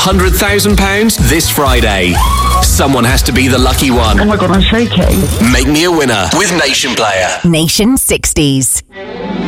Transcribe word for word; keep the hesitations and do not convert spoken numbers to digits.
hundred thousand pounds this Friday. Someone has to be the lucky one. Oh my God, I'm shaking. Make me a winner with Nation Player. Nation sixties.